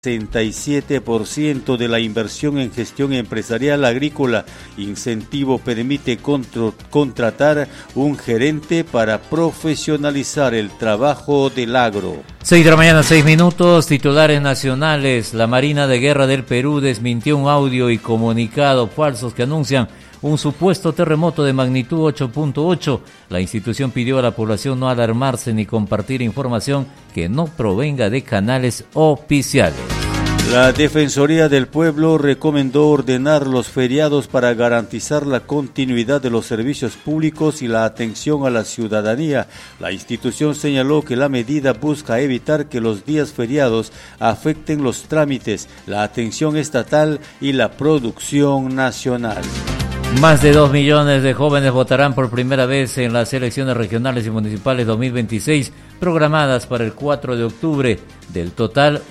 67% de la inversión en gestión empresarial agrícola. Incentivo permite contratar un gerente para profesionalizar el trabajo del agro. 6 de la mañana, 6 minutos, titulares nacionales. La Marina de Guerra del Perú desmintió un audio y comunicado falsos que anuncian un supuesto terremoto de magnitud 8.8. La institución pidió a la población no alarmarse ni compartir información que no provenga de canales oficiales. La Defensoría del Pueblo recomendó ordenar los feriados para garantizar la continuidad de los servicios públicos y la atención a la ciudadanía. La institución señaló que la medida busca evitar que los días feriados afecten los trámites, la atención estatal y la producción nacional. Más de 2 millones de jóvenes votarán por primera vez en las elecciones regionales y municipales 2026, programadas para el 4 de octubre. Del total,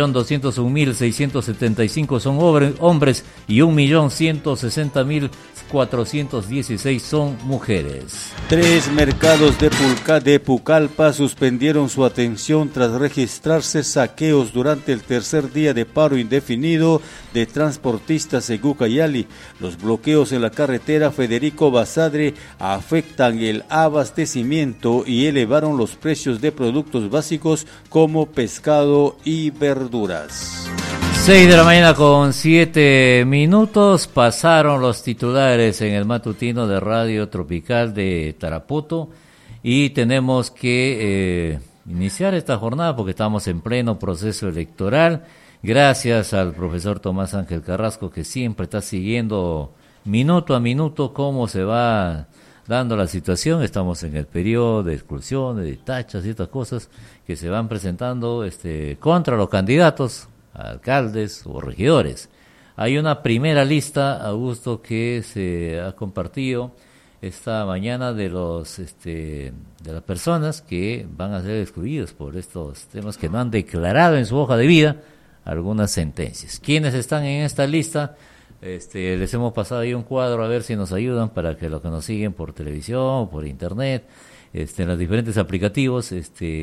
1.201.675 son hombres y 1.160.416 son mujeres. 3 mercados de Pucallpa suspendieron su atención tras registrarse saqueos durante el tercer día de paro indefinido de transportistas en Ucayali. Los bloqueos en la carretera Federico Basadre afectan el abastecimiento y elevaron los precios de productos básicos como pescado y verduras. 6 de la mañana con 7 minutos, pasaron los titulares en el matutino de Radio Tropical de Tarapoto y tenemos que iniciar esta jornada porque estamos en pleno proceso electoral. Gracias al profesor Tomás Ángel Carrasco, que siempre está siguiendo minuto a minuto cómo se va dando la situación. Estamos en el periodo de exclusiones, de tachas y estas cosas que se van presentando contra los candidatos a alcaldes o regidores. Hay una primera lista, Augusto, que se ha compartido esta mañana de las personas que van a ser excluidos por estos temas que no han declarado en su hoja de vida algunas sentencias. ¿Quiénes están en esta lista? Les hemos pasado ahí un cuadro a ver si nos ayudan para que los que nos siguen por televisión, por internet, en los diferentes aplicativos,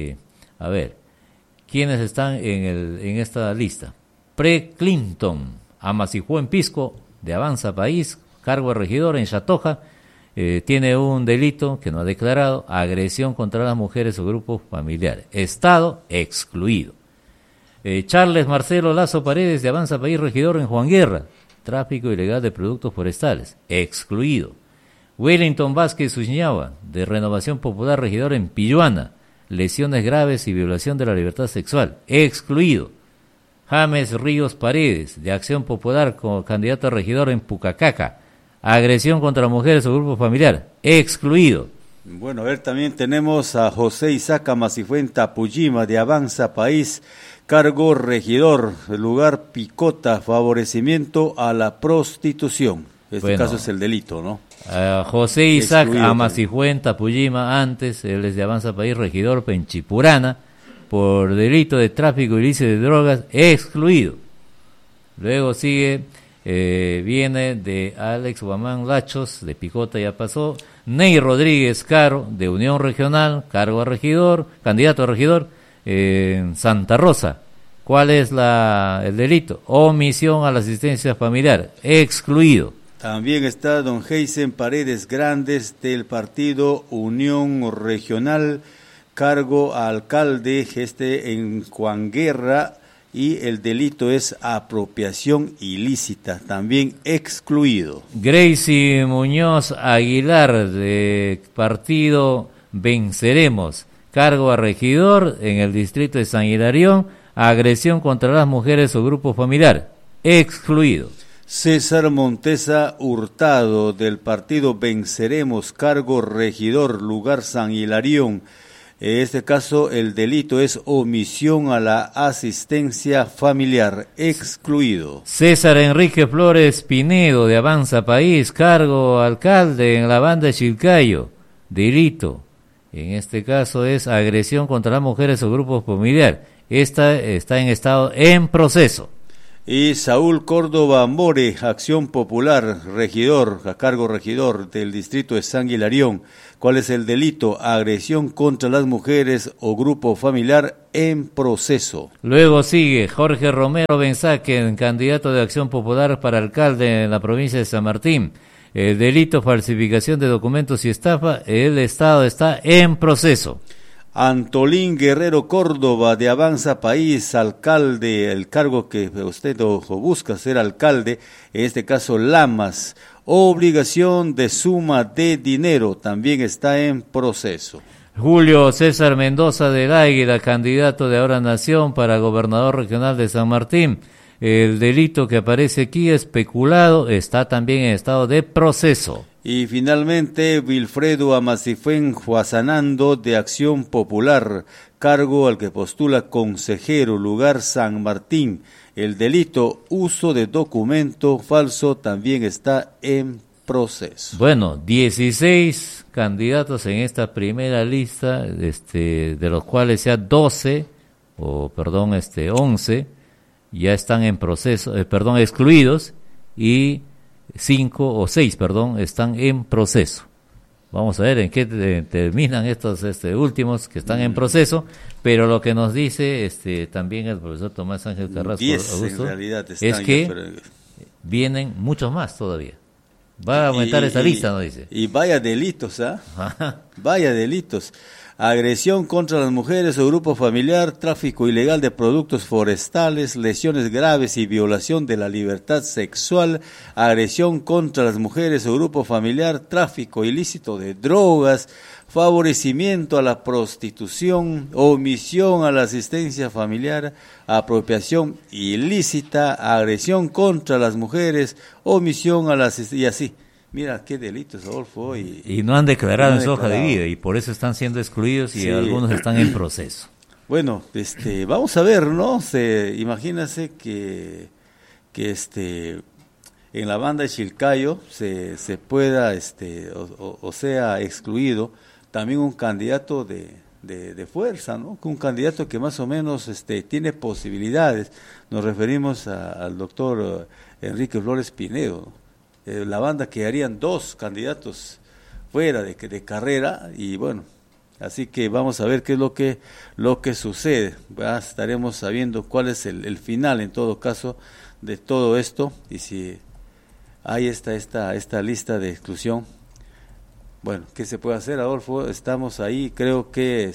a ver, ¿quiénes están en esta lista? Pre-Clinton, Amasijó en Pisco, de Avanza País, cargo de regidor en Chatoja, tiene un delito que no ha declarado, agresión contra las mujeres o grupos familiares, estado excluido. Charles Marcelo Lazo Paredes, de Avanza País, regidor en Juan Guerra, tráfico ilegal de productos forestales, excluido. Wellington Vázquez Uñaba, de Renovación Popular, regidor en Pilluana, lesiones graves y violación de la libertad sexual, excluido. James Ríos Paredes, de Acción Popular, como candidato a regidor en Pucacaca, agresión contra mujeres o grupo familiar, excluido. Bueno, a ver, también tenemos a José Isaac Masifuenta Pujima, de Avanza País, cargo regidor, lugar Picota, favorecimiento a la prostitución. Caso es el delito, ¿no? José Isaac Amasifuenta Pujima, antes, él es de Avanza País, regidor Penchipurana, por delito de tráfico ilícito de drogas, excluido. Luego sigue, viene de Alex Guamán Lachos, de Picota ya pasó, Ney Rodríguez Caro, de Unión Regional, cargo a regidor, candidato a regidor, en Santa Rosa. ¿Cuál es el delito? Omisión a la asistencia familiar, excluido. También está don Heisen Paredes Grandes, del partido Unión Regional, cargo a alcalde en Juan Guerra, y el delito es apropiación ilícita, también excluido. Gracie Muñoz Aguilar, de partido Venceremos, cargo a regidor en el distrito de San Hilarión, agresión contra las mujeres o grupo familiar, excluido. César Montesa Hurtado, del partido Venceremos, cargo regidor, lugar San Hilarión. En este caso, el delito es omisión a la asistencia familiar, excluido. César Enrique Flores Pinedo, de Avanza País, cargo alcalde en la banda de Chilcayo, delito. En este caso es agresión contra las mujeres o grupos familiar. Esta está en estado en proceso. Y Saúl Córdoba More, Acción Popular, regidor, a cargo regidor del distrito de San Hilarión. ¿Cuál es el delito? Agresión contra las mujeres o grupo familiar en proceso. Luego sigue Jorge Romero Benzaque, candidato de Acción Popular para alcalde en la provincia de San Martín. El delito, falsificación de documentos y estafa, el Estado está en proceso. Antolín Guerrero Córdoba, de Avanza País, alcalde, el cargo que usted busca ser alcalde, en este caso Lamas, obligación de suma de dinero, también está en proceso. Julio César Mendoza del Águila, candidato de Ahora Nación para gobernador regional de San Martín. El delito que aparece aquí, especulado, está también en estado de proceso. Y finalmente, Wilfredo Amacifén Juazanando, de Acción Popular, cargo al que postula consejero, lugar San Martín. El delito, uso de documento falso, también está en proceso. Bueno, 16 candidatos en esta primera lista, de los cuales ya 11, ya están en proceso, excluidos, y 5 o 6, están en proceso. Vamos a ver en qué terminan estos últimos que están en proceso, pero lo que nos dice también el profesor Tomás Ángel Carrasco 10 Augusto, en realidad están es que ya, pero... vienen muchos más todavía. Va a aumentar esta lista, nos dice. Y vaya delitos, ¿ah? Vaya delitos. Agresión contra las mujeres o grupo familiar, tráfico ilegal de productos forestales, lesiones graves y violación de la libertad sexual, agresión contra las mujeres o grupo familiar, tráfico ilícito de drogas, favorecimiento a la prostitución, omisión a la asistencia familiar, apropiación ilícita, agresión contra las mujeres, omisión a la asistencia, y así. Mira qué delitos, Adolfo. Y no han declarado en su hoja de vida, y por eso están siendo excluidos, y sí, algunos están en proceso. Bueno, vamos a ver, ¿no? Imagínense que en la banda de Chilcayo se pueda, sea excluido también un candidato de fuerza, ¿no? Un candidato que más o menos tiene posibilidades. Nos referimos al doctor Enrique Flores Pinedo, ¿no? La banda quedarían 2 candidatos fuera de carrera, y bueno, así que vamos a ver qué es lo que sucede. Estaremos sabiendo cuál es el final en todo caso de todo esto, y si hay esta lista de exclusión, bueno, ¿qué se puede hacer, Adolfo? Estamos ahí, creo que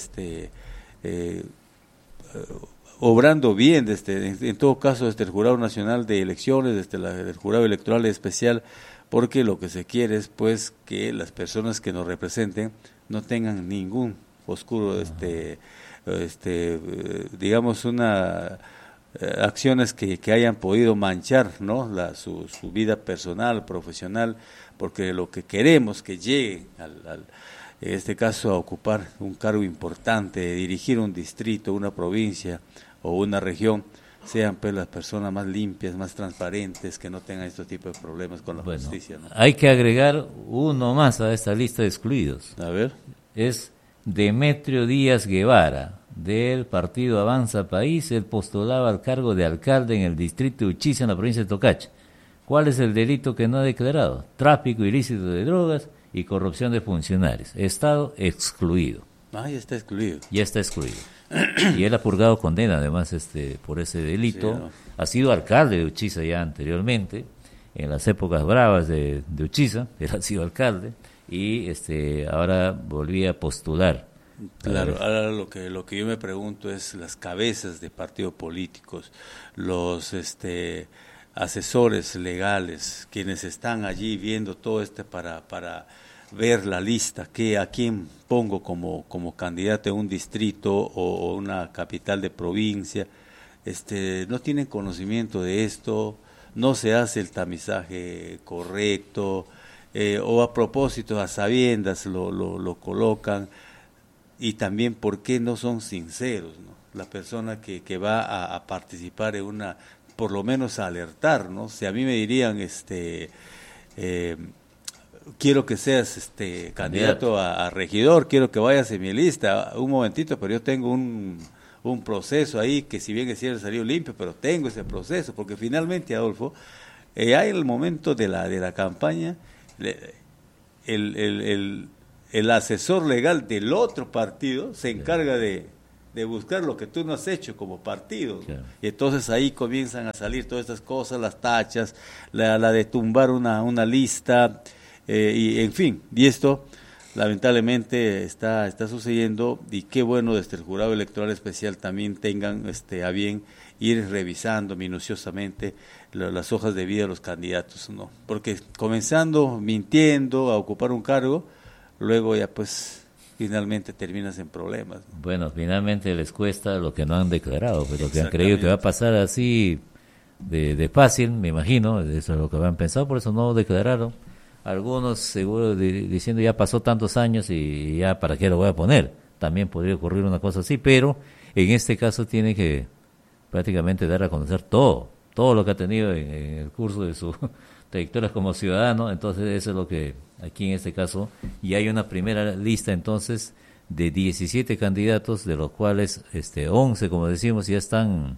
obrando bien en todo caso desde el Jurado Nacional de Elecciones, desde el Jurado Electoral Especial, porque lo que se quiere es pues que las personas que nos representen no tengan ningún oscuro digamos acciones que hayan podido manchar, ¿no? Su vida personal, profesional, porque lo que queremos que lleguen en este caso a ocupar un cargo importante, dirigir un distrito, una provincia o una región, sean pues las personas más limpias, más transparentes, que no tengan este tipo de problemas con la justicia, ¿no? Hay que agregar uno más a esta lista de excluidos. A ver. Es Demetrio Díaz Guevara, del partido Avanza País. Él postulaba al cargo de alcalde en el distrito de Uchiza, en la provincia de Tocache. ¿Cuál es el delito que no ha declarado? Tráfico ilícito de drogas y corrupción de funcionarios. Estado excluido. Ya está excluido. Ya está excluido. Y él ha purgado condena, además, por ese delito. Sí, ¿no? Ha sido alcalde de Uchiza ya anteriormente, en las épocas bravas de Uchiza. Él ha sido alcalde y ahora volvía a postular. Claro, ahora lo que yo me pregunto es las cabezas de partidos políticos, los asesores legales, quienes están allí viendo todo para ver la lista, a quién pongo como candidato a un distrito o una capital de provincia, no tienen conocimiento de esto, no se hace el tamizaje correcto, o a propósito, a sabiendas lo colocan, y también por qué no son sinceros, ¿no? La persona que va a participar en una, por lo menos a alertar, ¿no? Si a mí me dirían, quiero que seas candidato a regidor, quiero que vayas en mi lista, un momentito, pero yo tengo un un proceso ahí que si bien es cierto salió limpio, pero tengo ese proceso, porque finalmente, Adolfo, hay el momento de la campaña, el asesor legal del otro partido se encarga de buscar lo que tú no has hecho como partido. Claro. Y entonces ahí comienzan a salir todas estas cosas, las tachas, la de tumbar una lista, y en fin, y esto lamentablemente está sucediendo, y qué bueno desde el Jurado Electoral Especial también tengan a bien ir revisando minuciosamente las hojas de vida de los candidatos, ¿no? Porque comenzando mintiendo a ocupar un cargo, luego ya pues finalmente terminas en problemas, ¿no? Bueno, finalmente les cuesta lo que no han declarado, pero que han creído que va a pasar así de fácil, me imagino, eso es lo que habían pensado, por eso no declararon. Algunos seguro diciendo ya pasó tantos años y ya para qué lo voy a poner. También podría ocurrir una cosa así, pero en este caso tiene que prácticamente dar a conocer todo lo que ha tenido en el curso de su trayectoria como ciudadano. Entonces eso es lo que aquí en este caso, y hay una primera lista entonces de 17 candidatos, de los cuales 11, como decimos, ya están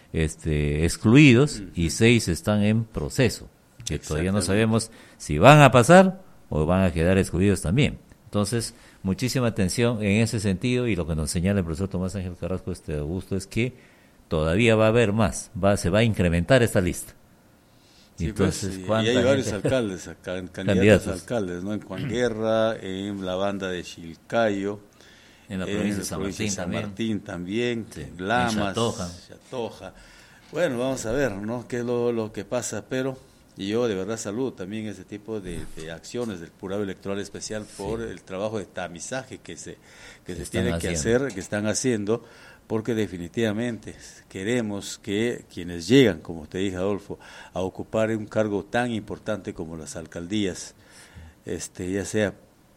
excluidos y 6 están en proceso, que todavía no sabemos si van a pasar o van a quedar excluidos también. Entonces, muchísima atención en ese sentido, y lo que nos señala el profesor Tomás Ángel Carrasco, Augusto, es que todavía va a haber más, se va a incrementar esta lista. Sí, entonces, pues, y hay varios alcaldes, candidatos a alcaldes, ¿no? En Juan Guerra, en la banda de Chilcayo, en la provincia de San Martín también, sí, Lamas, Chatoja. Bueno, vamos a ver, ¿no? Qué es lo que pasa, pero y yo de verdad saludo también ese tipo de acciones del Jurado Electoral Especial por el trabajo de tamizaje que se tiene que hacer, que están haciendo, porque definitivamente queremos que quienes llegan, como te dije, Adolfo, a ocupar un cargo tan importante como las alcaldías, ya sea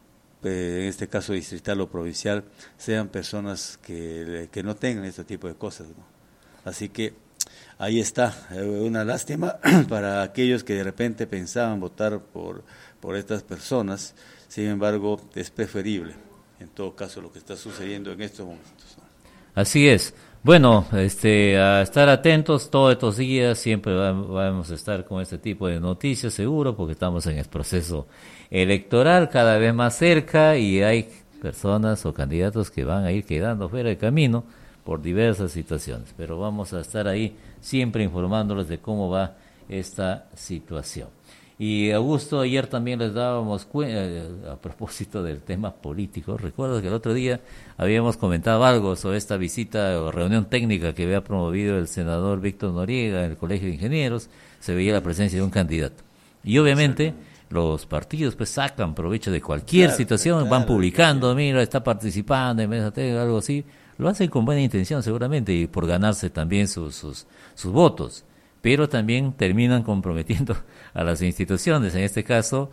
en este caso distrital o provincial, sean personas que no tengan este tipo de cosas, ¿no? Así que ahí está, una lástima para aquellos que de repente pensaban votar por estas personas. Sin embargo, es preferible, en todo caso, lo que está sucediendo en estos momentos, ¿no? Así es. Bueno, a estar atentos todos estos días, siempre vamos a estar con este tipo de noticias, seguro, porque estamos en el proceso electoral cada vez más cerca y hay personas o candidatos que van a ir quedando fuera de camino por diversas situaciones, pero vamos a estar ahí siempre informándoles de cómo va esta situación. Y Augusto, ayer también les dábamos cuenta, a propósito del tema político, recuerdo que el otro día habíamos comentado algo sobre esta visita o reunión técnica que había promovido el senador Víctor Noriega en el Colegio de Ingenieros, se veía la presencia de un candidato. Y obviamente los partidos pues sacan provecho de cualquier situación, van publicando, mira, está participando en Mesa Técnica, algo así. Lo hacen con buena intención seguramente y por ganarse también sus votos, pero también terminan comprometiendo a las instituciones. En este caso,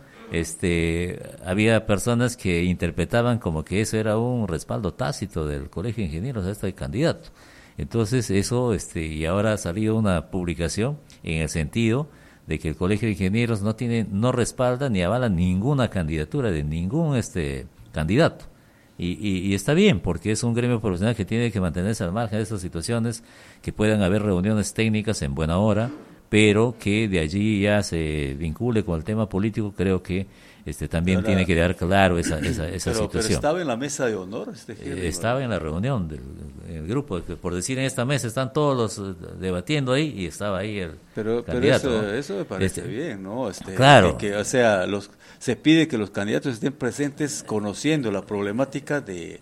había personas que interpretaban como que eso era un respaldo tácito del Colegio de Ingenieros a este candidato. Entonces eso, y ahora ha salido una publicación en el sentido de que el Colegio de Ingenieros no respalda ni avala ninguna candidatura de ningún candidato. Y está bien, porque es un gremio profesional que tiene que mantenerse al margen de estas situaciones, que puedan haber reuniones técnicas en buena hora, pero que de allí ya se vincule con el tema político. Creo que también tiene que quedar claro esa situación. Pero estaba en la mesa de honor. Estaba en la reunión del grupo, por decir, en esta mesa están todos los debatiendo ahí y estaba ahí el candidato. Pero eso me parece bien, ¿no? Claro. O sea, se pide que los candidatos estén presentes conociendo la problemática de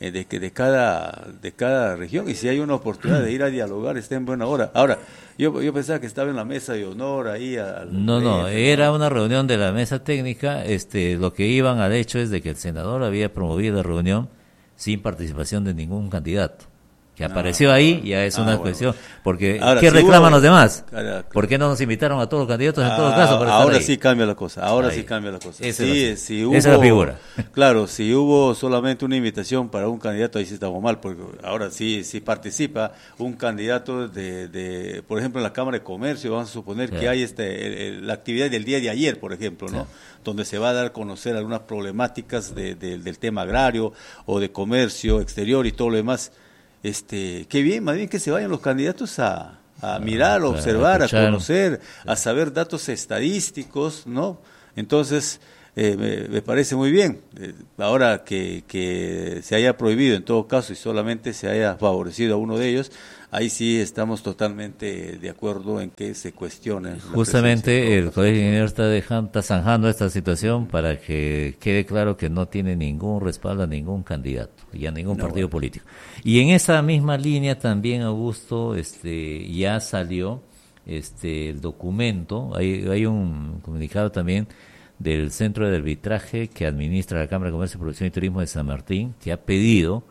cada región, y si hay una oportunidad de ir a dialogar, está en buena hora. Ahora, yo pensaba que estaba en la mesa de honor ahí. No, era una reunión de la mesa técnica. Lo que iban al hecho es de que el senador había promovido la reunión sin participación de ningún candidato. Que apareció ahí, ya es una cuestión. Porque, ahora, ¿qué reclaman los demás? ¿Por qué no nos invitaron a todos los candidatos en todo caso? Ahora sí cambia la cosa, Esa es la figura. Claro, si hubo solamente una invitación para un candidato, ahí sí estamos mal, porque ahora sí participa un candidato por ejemplo, en la Cámara de Comercio, vamos a suponer que hay la actividad del día de ayer, por ejemplo, ¿no? Donde se va a dar a conocer algunas problemáticas del tema agrario o de comercio exterior y todo lo demás. qué bien, más bien que se vayan los candidatos a mirar, a observar, a conocer, a saber datos estadísticos, ¿no? Entonces, me parece muy bien. Ahora que se haya prohibido en todo caso y solamente se haya favorecido a uno de ellos, ahí sí estamos totalmente de acuerdo en que se cuestione. Justamente el Colegio de Ingenieros está zanjando esta situación para que quede claro que no tiene ningún respaldo a ningún candidato y a ningún partido político. Y en esa misma línea también, Augusto, ya salió el documento, hay un comunicado también del Centro de Arbitraje que administra la Cámara de Comercio, Producción y Turismo de San Martín, que ha pedido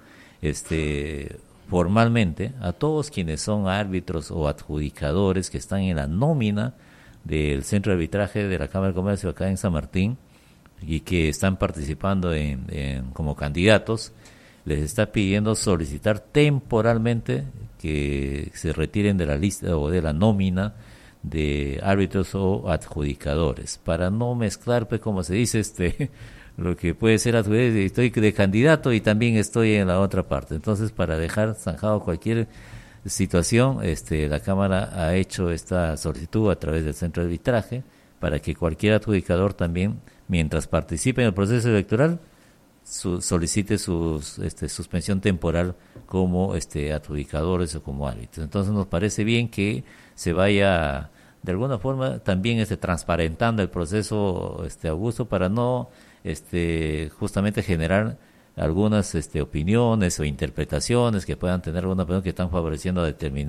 formalmente a todos quienes son árbitros o adjudicadores que están en la nómina del Centro de Arbitraje de la Cámara de Comercio acá en San Martín y que están participando como candidatos, les está pidiendo solicitar temporalmente que se retiren de la lista o de la nómina de árbitros o adjudicadores, para no mezclar, pues, como se dice, lo que puede ser adjudicador, estoy de candidato y también estoy en la otra parte. Entonces, para dejar zanjado cualquier situación, la Cámara ha hecho esta solicitud a través del Centro de Arbitraje para que cualquier adjudicador también, mientras participe en el proceso electoral, solicite su suspensión temporal como adjudicadores o como árbitros. Entonces nos parece bien que se vaya de alguna forma también transparentando el proceso, Augusto, para no justamente generar algunas opiniones o interpretaciones que puedan tener alguna persona que están favoreciendo a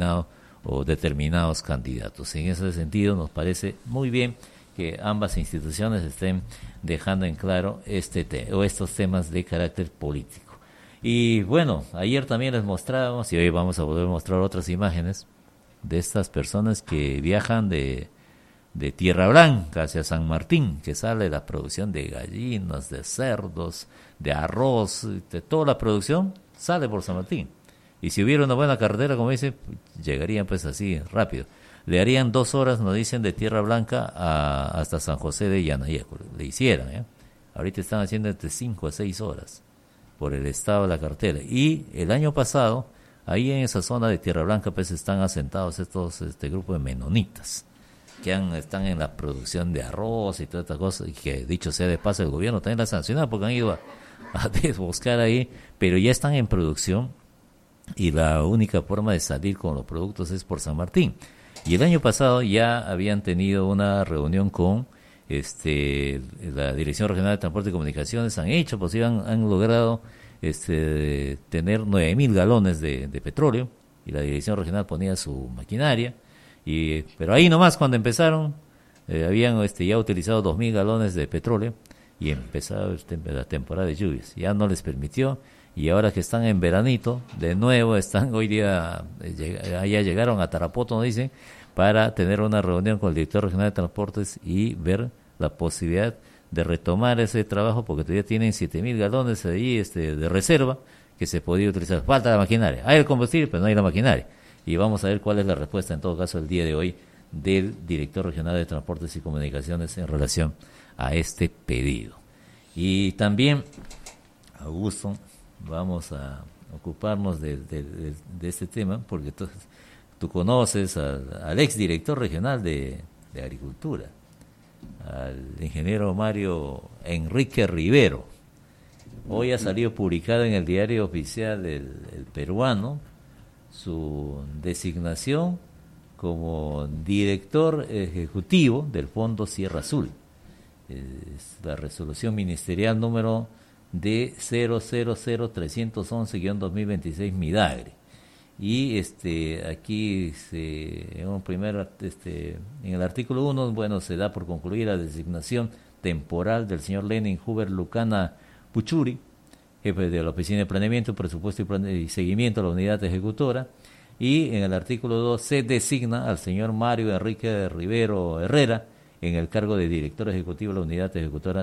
determinados candidatos. En ese sentido nos parece muy bien que ambas instituciones estén dejando en claro estos temas de carácter político. Y bueno, ayer también les mostrábamos, y hoy vamos a volver a mostrar otras imágenes de estas personas que viajan de Tierra Blanca hacia San Martín, que sale la producción de gallinas, de cerdos, de arroz, de toda la producción sale por San Martín. Y si hubiera una buena carretera, como dice, llegarían pues así rápido. Le harían 2 horas, nos dicen, de Tierra Blanca hasta San José de Yanayacu. Le hicieran, Ahorita están haciendo entre 5 a 6 horas por el estado de la carretera. Y el año pasado, ahí en esa zona de Tierra Blanca, pues están asentados este grupo de menonitas que están en la producción de arroz y todas estas cosas, y que dicho sea de paso, el gobierno también la sanciona porque han ido a buscar ahí, pero ya están en producción y la única forma de salir con los productos es por San Martín. Y el año pasado ya habían tenido una reunión con la Dirección Regional de Transporte y Comunicaciones, han logrado tener 9.000 galones de petróleo, y la Dirección Regional ponía su maquinaria, pero ahí nomás cuando empezaron habían ya utilizado 2.000 galones de petróleo y empezaba la temporada de lluvias, ya no les permitió. Y ahora que están en veranito, de nuevo hoy día, ya llegaron a Tarapoto, nos dicen, para tener una reunión con el director regional de transportes y ver la posibilidad de retomar ese trabajo, porque todavía tienen 7.000 galones ahí de reserva que se podía utilizar. Falta la maquinaria, hay el combustible, pero no hay la maquinaria. Y vamos a ver cuál es la respuesta, en todo caso, el día de hoy, del director regional de transportes y comunicaciones en relación a este pedido. Y también, Augusto, vamos a ocuparnos de este tema, porque tú conoces al exdirector regional de Agricultura, al ingeniero Mario Enrique Rivero. Hoy ha salido publicado en el diario oficial el peruano su designación como director ejecutivo del Fondo Sierra Azul. Es la resolución ministerial número de 000311-2026 Midagre. Y aquí en el artículo 1, se da por concluir la designación temporal del señor Lenin Huber Lucana Puchuri, jefe de la Oficina de Planeamiento, Presupuesto y Seguimiento de la Unidad Ejecutora. Y en el artículo 2 se designa al señor Mario Enrique Rivero Herrera en el cargo de director ejecutivo de la Unidad Ejecutora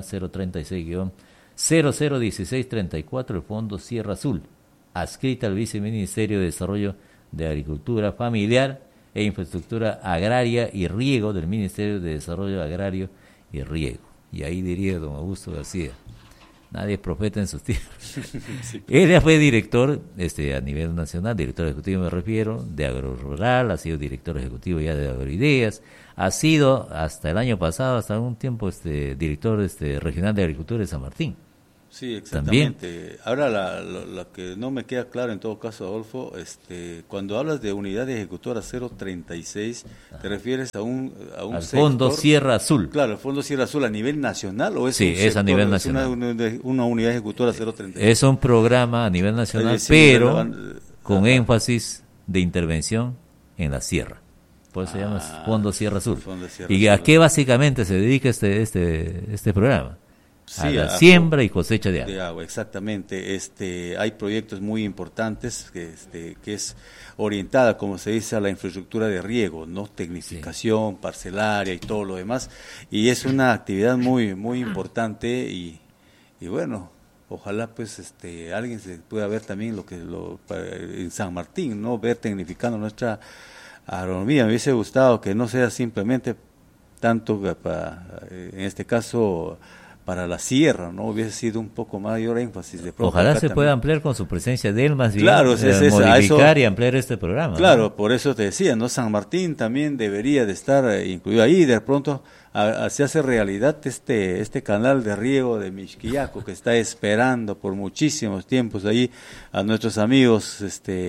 036-001634, el Fondo Sierra Azul, adscrita al Viceministerio de Desarrollo de Agricultura Familiar e Infraestructura Agraria y Riego del Ministerio de Desarrollo Agrario y Riego. Y ahí diría don Augusto García, nadie es profeta en sus tierras. Sí. Él ya fue director a nivel nacional, director ejecutivo me refiero, de Agrorural, ha sido director ejecutivo ya de Agroideas, ha sido hasta el año pasado, hasta un tiempo, director regional de Agricultura de San Martín. Sí, exactamente. También. Ahora, lo que no me queda claro en todo caso, Adolfo, cuando hablas de unidad ejecutora 036, ¿te refieres a un al sector? Fondo Sierra Azul. Claro, el Fondo Sierra Azul a nivel nacional, ¿o es sí, un es sector, a nivel nacional. Una unidad ejecutora 036? Es un programa a nivel nacional, pero con énfasis de intervención en la sierra. Por eso se llama Fondo Sierra Azul. ¿Y a qué básicamente se dedica este programa? Sí, a la siembra y cosecha de agua. Exactamente. Hay proyectos muy importantes que es orientada, como se dice, a la infraestructura de riego, no tecnificación, sí, parcelaria y todo lo demás. Y es una actividad muy muy importante y bueno, ojalá pues alguien se pueda ver también en San Martín, no ver tecnificando nuestra agronomía. Me hubiese gustado que no sea simplemente tanto en este caso para la sierra, ¿no? Hubiese sido un poco mayor énfasis. Ojalá se pueda ampliar con su presencia de él, más bien, claro, modificar y ampliar este programa. Claro, ¿no? Por eso te decía, ¿no? San Martín también debería de estar incluido ahí. De pronto se hace realidad este canal de riego de Mixquiaco, que está esperando por muchísimos tiempos ahí a nuestros amigos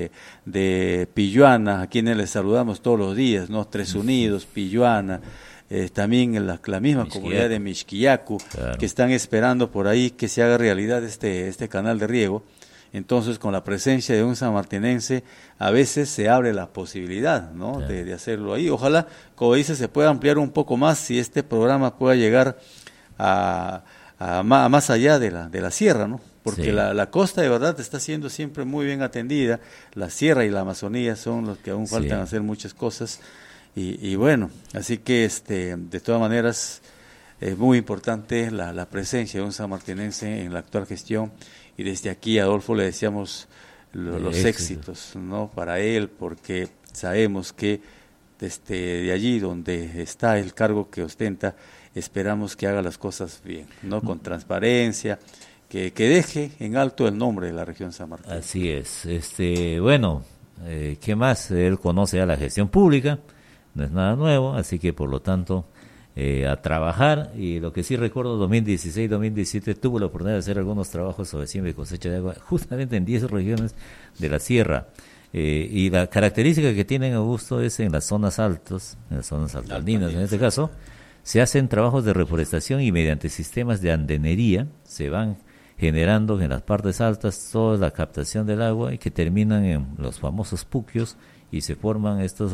de Pilluana, a quienes les saludamos todos los días, ¿no? Tres Unidos, Pilluana, también en la misma comunidad de Mixquiaco, claro, que están esperando por ahí que se haga realidad este canal de riego. Entonces, con la presencia de un sanmartinense, a veces se abre la posibilidad, ¿no? Claro. de hacerlo ahí. Ojalá, como dice, se pueda ampliar un poco más si este programa pueda llegar a más allá de la sierra, ¿no? Porque sí, la costa de verdad está siendo siempre muy bien atendida. La sierra y la Amazonía son los que aún faltan hacer muchas cosas. Y bueno, así que de todas maneras es muy importante la presencia de un sanmartinense en la actual gestión, y desde aquí, Adolfo, le deseamos los éxitos, ¿no? Para él, porque sabemos que de allí donde está el cargo que ostenta, esperamos que haga las cosas bien, ¿no? Con transparencia, que deje en alto el nombre de la región San Martín. Así es. Bueno, ¿qué más? Él conoce ya la gestión pública. No es nada nuevo, así que por lo tanto a trabajar. Y lo que sí recuerdo, 2016-2017 tuvo la oportunidad de hacer algunos trabajos sobre siembra y cosecha de agua justamente en 10 regiones de la sierra, y la característica que tienen, Augusto, es en las zonas altas, en las zonas altandinas en este caso, se hacen trabajos de reforestación y mediante sistemas de andenería se van generando en las partes altas toda la captación del agua, y que terminan en los famosos puquios, y se forman estas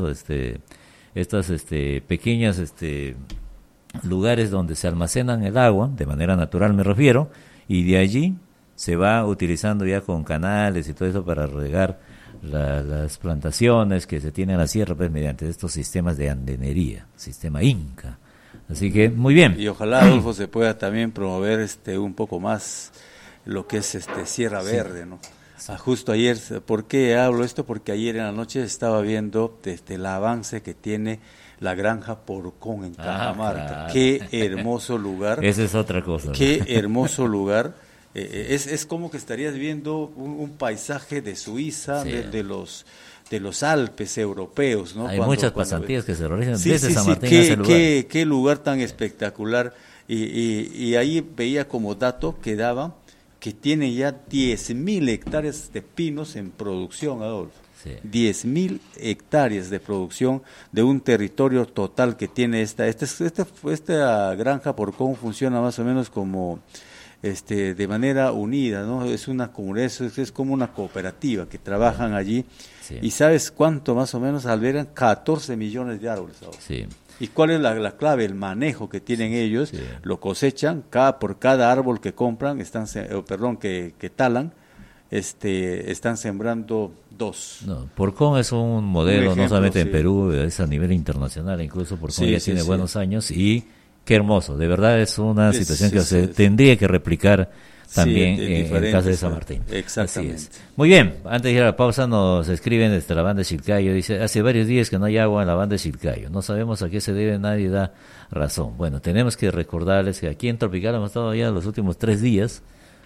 pequeñas lugares donde se almacenan el agua, de manera natural me refiero, y de allí se va utilizando ya con canales y todo eso para regar las plantaciones que se tienen en la sierra, pues mediante estos sistemas de andenería, sistema Inca. Así que muy bien. Y ojalá, Adolfo, se pueda también promover un poco más lo que es Sierra Verde, ¿no? Justo ayer, ¿por qué hablo esto? Porque ayer en la noche estaba viendo el avance que tiene la granja Porcón en Cajamarca. Claro. Qué hermoso lugar. Esa es otra cosa. Qué hermoso lugar. Es como que estarías viendo un paisaje de Suiza, sí, de los Alpes europeos, ¿no? Hay muchas pasantías que se realizan desde San Martín a ese lugar. Qué lugar tan espectacular. Y ahí veía como dato que daba que tiene ya 10.000 hectáreas de pinos en producción, Adolfo. Sí. 10.000 hectáreas de producción de un territorio total que tiene esta granja Porcón. Funciona más o menos como de manera unida, ¿no? Es una comunidad, es como una cooperativa que trabajan allí. Sí. Y ¿sabes cuánto más o menos albergan? 14 millones de árboles ahora. Sí. ¿Y cuál es la clave? El manejo que tienen ellos. Sí. Lo cosechan, por cada árbol que compran, que talan, están sembrando 2. No, Porcón es un modelo, ejemplo, no solamente en Perú, es a nivel internacional, incluso Porcón ya tiene buenos años, y qué hermoso, de verdad es una situación que se tendría que replicar también en el caso de San Martín. Exactamente. Muy bien, antes de ir a la pausa nos escriben desde la banda de Chilcayo, dice, hace varios días que no hay agua en la banda de Chilcayo, no sabemos a qué se debe, nadie da razón. Bueno, tenemos que recordarles que aquí en Tropical hemos estado ya los últimos 3 días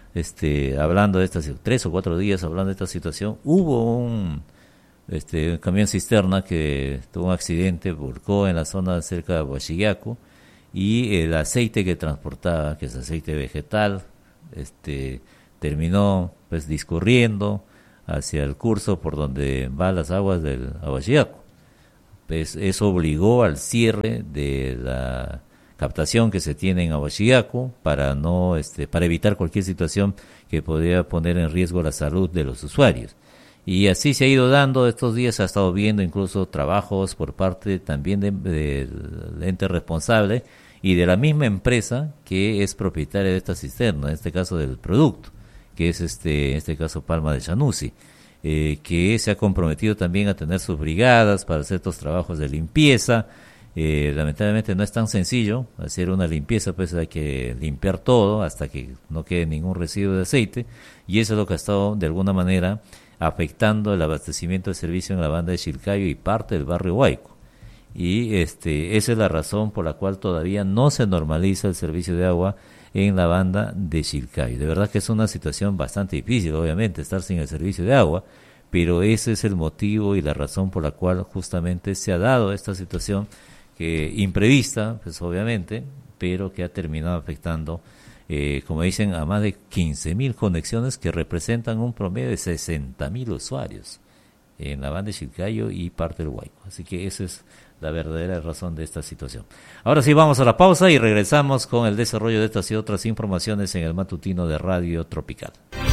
hablando de esta 3 o 4 días hablando de esta situación. Hubo un camión cisterna que tuvo un accidente, volcó en la zona cerca de Huachillaco, y el aceite que transportaba, que es aceite vegetal, terminó pues discurriendo hacia el curso por donde van las aguas del Huachillaco. Pues eso obligó al cierre de la captación que se tiene en Huachillaco para para evitar cualquier situación que podría poner en riesgo la salud de los usuarios. Y así se ha ido dando estos días. Se ha estado viendo incluso trabajos por parte también del ente responsable y de la misma empresa que es propietaria de esta cisterna, en este caso del producto, que es en este caso Palma de Chanusi, que se ha comprometido también a tener sus brigadas para hacer estos trabajos de limpieza. Lamentablemente no es tan sencillo hacer una limpieza, pues hay que limpiar todo hasta que no quede ningún residuo de aceite, y eso es lo que ha estado de alguna manera afectando el abastecimiento de servicio en la banda de Chilcayo y parte del barrio Huayco. Y esa es la razón por la cual todavía no se normaliza el servicio de agua en la banda de Chilcayo. De verdad que es una situación bastante difícil, obviamente, estar sin el servicio de agua, pero ese es el motivo y la razón por la cual justamente se ha dado esta situación que imprevista, pues obviamente, pero que ha terminado afectando, como dicen, a más de 15.000 conexiones que representan un promedio de 60.000 usuarios en la banda de Chilcayo y parte del Huayco. Así que esa es la verdadera razón de esta situación. Ahora sí, vamos a la pausa y regresamos con el desarrollo de estas y otras informaciones en el matutino de Radio Tropical.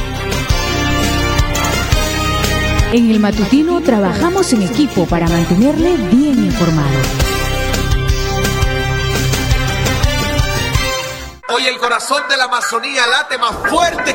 En el matutino trabajamos en equipo para mantenerle bien informado. Hoy el corazón de la Amazonía late más fuerte